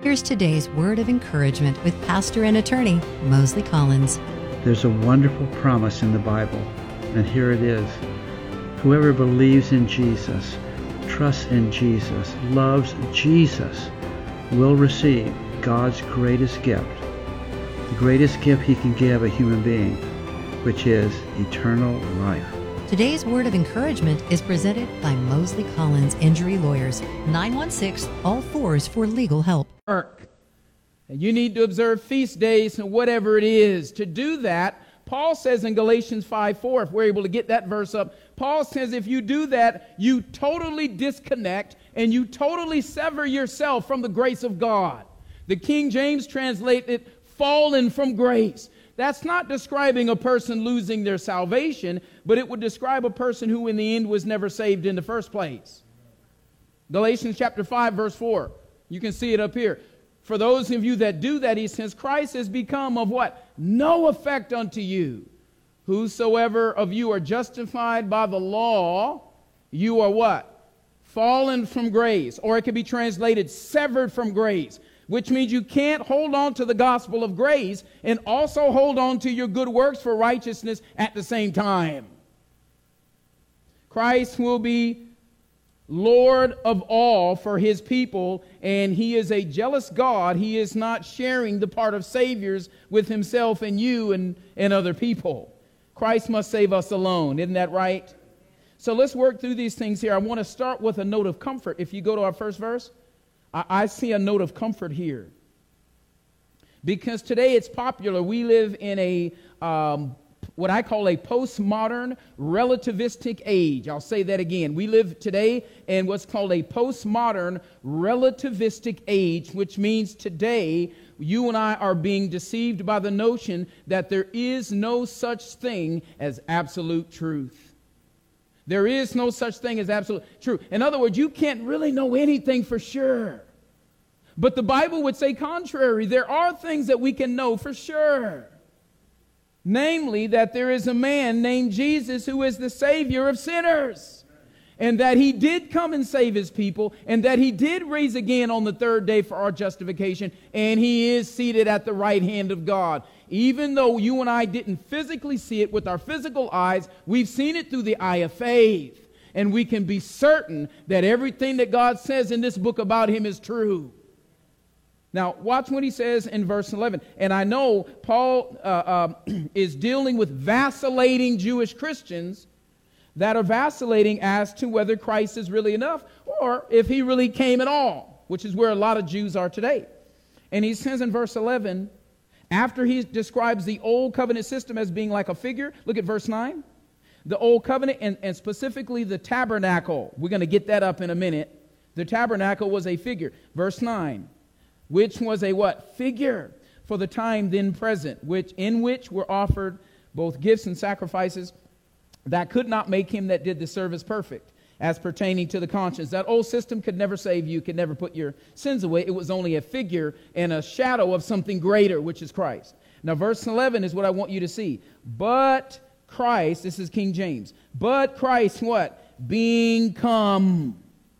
Here's today's word of encouragement with pastor and attorney Mosley Collins. There's a wonderful promise in the Bible, and here it is. Whoever believes in Jesus, trusts in Jesus, loves Jesus, will receive God's greatest gift, the greatest gift He can give a human being, which is eternal life. Today's word of encouragement is presented by Mosley Collins Injury Lawyers, 916-ALL-4s for legal help. And you need to observe feast days and whatever it is. To do that, Paul says in Galatians 5:4, if we're able to get that verse up, Paul says if you do that, you totally disconnect and you totally sever yourself from the grace of God. The King James translates it, fallen from grace. That's not describing a person losing their salvation, but it would describe a person who in the end was never saved in the first place. Galatians chapter 5, verse 4. You can see it up here. For those of you that do that, he says, Christ has become of what? No effect unto you. Whosoever of you are justified by the law, you are what? Fallen from grace. Or it could be translated severed from grace, which means you can't hold on to the gospel of grace and also hold on to your good works for righteousness at the same time. Christ will be Lord of all for his people, and he is a jealous God. He is not sharing the part of saviors with himself and you and other people. Christ must save us alone. Isn't that right? So let's work through these things here. I want to start with a note of comfort. If you go to our first verse, I see a note of comfort here. Because today it's popular. We live in a what I call a postmodern relativistic age. I'll say that again. We live today in what's called a postmodern relativistic age, which means today you and I are being deceived by the notion that there is no such thing as absolute truth. There is no such thing as absolute truth. In other words, you can't really know anything for sure. But the Bible would say contrary. There are things that we can know for sure. Namely, that there is a man named Jesus who is the Savior of sinners. And that he did come and save his people. And that he did rise again on the third day for our justification. And he is seated at the right hand of God. Even though you and I didn't physically see it with our physical eyes, we've seen it through the eye of faith. And we can be certain that everything that God says in this book about him is true. Now, watch what he says in verse 11. And I know Paul is dealing with vacillating Jewish Christians that are vacillating as to whether Christ is really enough or if he really came at all, which is where a lot of Jews are today. And he says in verse 11, after he describes the old covenant system as being like a figure, look at verse 9. The old covenant and specifically the tabernacle. We're going to get that up in a minute. The tabernacle was a figure. Verse 9. Which was a what? Figure for the time then present, in which were offered both gifts and sacrifices that could not make him that did the service perfect, as pertaining to the conscience. That old system could never save you, could never put your sins away. It was only a figure and a shadow of something greater, which is Christ. Now, verse 11 is what I want you to see. But Christ, this is King James, but Christ what? Being come.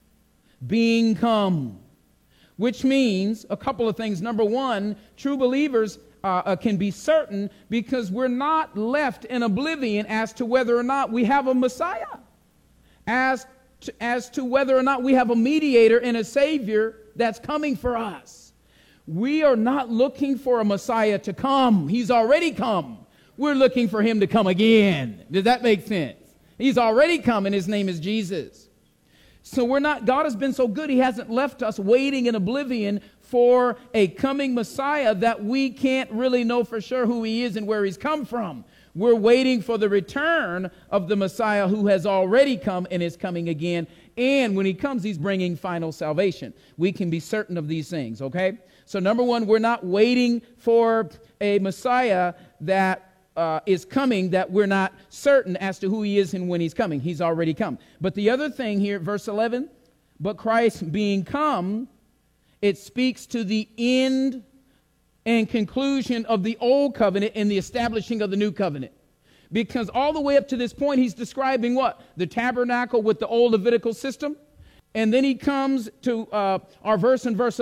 Which means a couple of things. Number one, true believers can be certain because we're not left in oblivion as to whether or not we have a Messiah, as to whether or not we have a mediator and a Savior that's coming for us. We are not looking for a Messiah to come. He's already come. We're looking for him to come again. Does that make sense? He's already come, and his name is Jesus. So God has been so good, he hasn't left us waiting in oblivion for a coming Messiah that we can't really know for sure who he is and where he's come from. We're waiting for the return of the Messiah who has already come and is coming again. And when he comes, he's bringing final salvation. We can be certain of these things, okay? So number one, we're not waiting for a Messiah that is coming that we're not certain as to who he is and when he's coming. He's already come. But the other thing here, verse 11, but Christ being come, it speaks to the end and conclusion of the old covenant and the establishing of the new covenant. Because all the way up to this point, he's describing what? The tabernacle with the old Levitical system. And then he comes to our verse in verse